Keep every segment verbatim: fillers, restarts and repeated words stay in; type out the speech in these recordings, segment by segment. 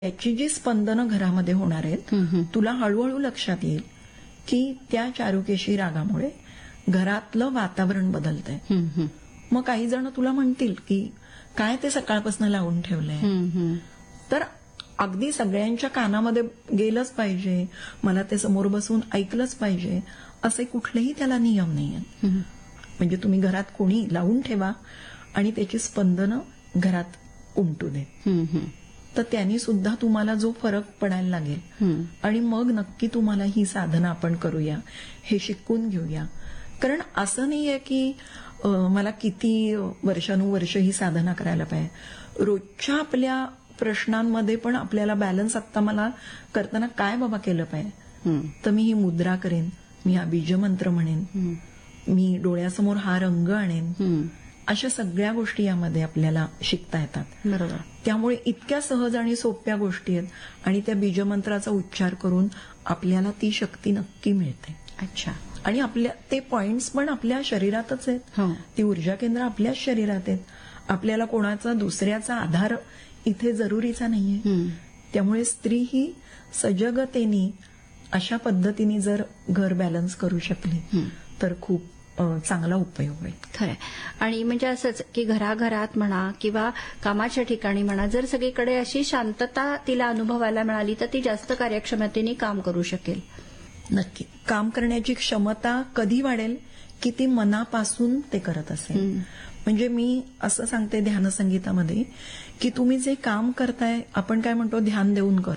त्याची जी स्पंदनं घरामध्ये होणार आहेत तुला हळूहळू लक्षात येईल की त्या चारुकेशी रागामुळे घरातलं वातावरण बदलतंय. मग काही जण तुला म्हणतील की काय ते सकाळपासून लावून ठेवलंय, तर अगदी सगळ्यांच्या कानामध्ये गेलंच पाहिजे, मला ते समोर बसून ऐकलंच पाहिजे असे कुठलेही त्याला नियम नाहीयेत. म्हणजे तुम्ही घरात कोणी लावून ठेवा आणि त्याची स्पंदनं घरात उमटू दे, तर त्यांनी सुद्धा तुम्हाला जो फरक पडायला लागेल आणि मग नक्की तुम्हाला ही साधना आपण करूया, हे शिकून घेऊया. कारण असं नाहीये की मला किती वर्षानुवर्ष ही साधना करायला पाहिजे. रोजच्या आपल्या प्रश्नांमध्ये पण आपल्याला बॅलन्स आता मला करताना काय बाबा केलं पाहिजे, तर मी ही मुद्रा करेन, मी हा बीजमंत्र म्हणेन, मी डोळ्यासमोर हा रंग आणेन, अशा सगळ्या गोष्टी यामध्ये आपल्याला शिकता येतात. बरोबर. त्यामुळे इतक्या सहज आणि सोप्या गोष्टी आहेत आणि त्या बीजमंत्राचा उच्चार करून आपल्याला ती शक्ती नक्की मिळते. अच्छा. आणि आपल्या ते पॉइंट्स पण आपल्या शरीरातच आहेत, ती ऊर्जा केंद्र आपल्याच शरीरात आहेत. आपल्याला कोणाचा दुसऱ्याचा आधार इथे जरुरीचा नाहीये. त्यामुळे स्त्री ही सजगतेने अशा पद्धतीने जर घर बॅलन्स करू शकली तर खूप चांगला उपयोग होईल. खरंय. आणि म्हणजे असंच की घराघरात म्हणा किंवा कामाच्या ठिकाणी म्हणा, जर सगळीकडे अशी शांतता तिला अनुभवायला मिळाली तर ती जास्त कार्यक्षमतेने काम करू शकेल. नक्की. काम करण्याची क्षमता कधी वाढेल की ती मनापासून ते करत असेल. म्हणजे मी असं सांगते ध्यानसंगीतामध्ये की तुम्ही जे काम करताय, आपण काय म्हणतो ध्यान देऊन कर,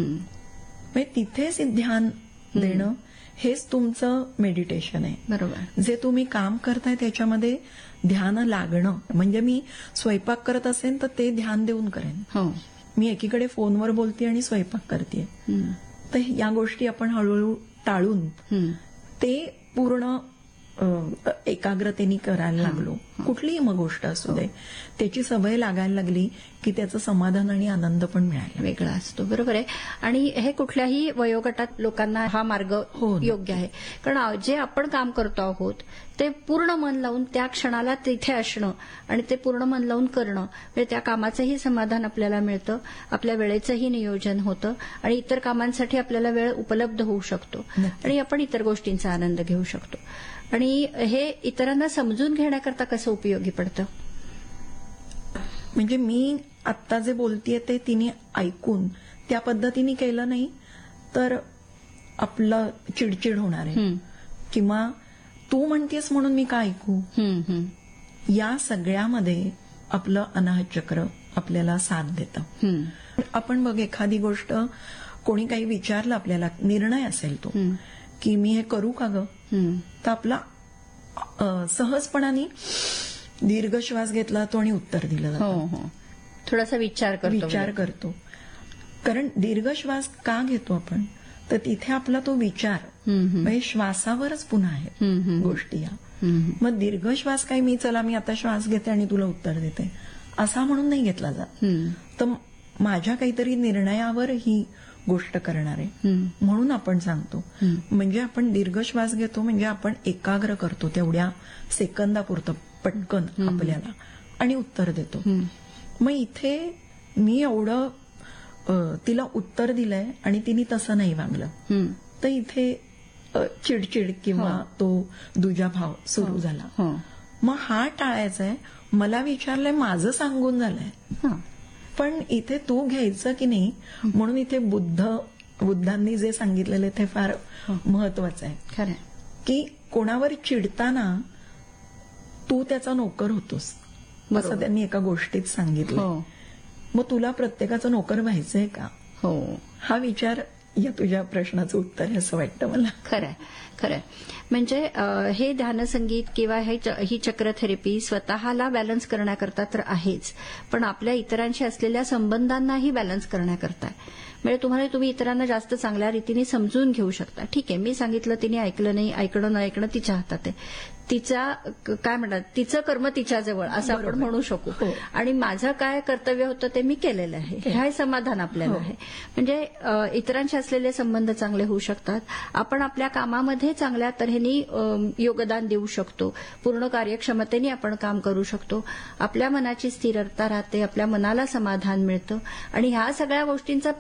म्हणजे तिथेच ध्यान देणं हेच तुमचं मेडिटेशन आहे. बरोबर. जे तुम्ही काम करताय त्याच्यामध्ये ध्यान लागणं, म्हणजे मी स्वयंपाक करत असेल तर ते ध्यान देऊन करेन. मी एकीकडे फोनवर बोलते आणि स्वयंपाक करते, तर या गोष्टी आपण हळूहळू टाळून ते पूर्ण एकाग्रतेने करायला लागलो. कुठलीही मग गोष्ट असू दे, त्याची सवय लागायला लागली की त्याचं समाधान आणि आनंद पण मिळायला वेगळा असतो. बरोबर आहे. आणि हे कुठल्याही वयोगटात लोकांना हा मार्ग योग्य आहे. कारण जे आपण काम करतो आहोत ते पूर्ण मन लावून त्या क्षणाला तिथे असणं आणि ते पूर्ण मन लावून करणं, म्हणजे त्या कामाचंही समाधान आपल्याला मिळतं, आपल्या वेळेचंही नियोजन होतं आणि इतर कामांसाठी आपल्याला वेळ उपलब्ध होऊ शकतो आणि आपण इतर गोष्टींचा आनंद घेऊ शकतो. आणि हे इतरांना समजून घेण्याकरता कसं उपयोगी पडतं? म्हणजे मी आत्ता जे बोलतेय ते तिने ऐकून त्या पद्धतीने केलं नाही तर आपलं चिडचिड होणार आहे, किंवा तू म्हणतेस म्हणून मी का ऐकू, या सगळ्यामध्ये आपलं अनाहत चक्र आपल्याला साथ देतं. आपण बघ, एखादी गोष्ट कोणी काही विचारलं आपल्याला, निर्णय असेल तो की मी हे करू का ग, तर आपला सहजपणाने दीर्घ श्वास घेतला जातो आणि उत्तर दिलं जातं. थोडासा विचार करतो विचार करतो कारण दीर्घ श्वास का घेतो आपण, तर तिथे आपला तो विचार म्हणजे श्वासावरच पुन्हा आहे गोष्टी या. मग दीर्घ श्वास काय, मी चला मी आता श्वास घेते आणि तुला उत्तर देते असा म्हणून नाही घेतला जात, तर माझ्या काहीतरी निर्णयावर ही गोष्ट करणार आहे म्हणून आपण सांगतो. म्हणजे आपण दीर्घ श्वास घेतो म्हणजे आपण एकाग्र करतो तेवढ्या सेकंदापुरतं पटकन आपल्याला आणि उत्तर देतो. मग इथे मी एवढं तिला उत्तर दिलंय आणि तिने तसं नाही वागलं, तर इथे चिडचिड किंवा तो दुजाभाव सुरू झाला. मग हा टाळायचा आहे. मला विचारलंय, माझं सांगून झालंय, पण इथे तू घ्यायचं की नाही, म्हणून इथे बुद्ध बुद्धांनी जे सांगितलेलं ते फार महत्वाचं आहे. खरं की कोणावर चिडताना तू त्याचा नोकर होतोस असं त्यांनी एका गोष्टीत सांगितलं. मग तुला प्रत्येकाचं नोकर व्हायचंय का, हा विचार या तुझ्या प्रश्नाचं उत्तर आहे असं वाटतं मला. खरंय खरंय. म्हणजे हे ध्यानसंगीत किंवा ही चक्र थेरपी स्वतःला बॅलन्स करण्याकरता तर आहेच, पण आपल्या इतरांशी असलेल्या संबंधांनाही बॅलन्स करण्याकरता. म्हणजे तुम्हाला तुम्ही इतरांना जास्त चांगल्या रीतीने समजून घेऊ शकता. ठीक आहे, मी सांगितलं तिने ऐकलं नाही, ऐकणं न ऐकणं तिच्या हातात आहे, तिचा काय म्हणतात तिचं कर्म तिच्याजवळ असं आपण म्हणू शकू, आणि माझं काय कर्तव्य होतं ते मी केलेलं आहे, हे समाधान आपल्याला आहे. म्हणजे इतरांशी असलेले संबंध चांगले होऊ शकतात. आपण आपल्या कामामध्ये कामामध्ये चांगल्या तऱ्हेने अ, योगदान देऊ शकतो. पूर्ण कार्यक्षमतेने आपण काम करू शकतो. आपल्या मनाची स्थिरता राहते, आपल्या मनाला समाधान मिळतं आणि ह्या सगळ्या गोष्टींचा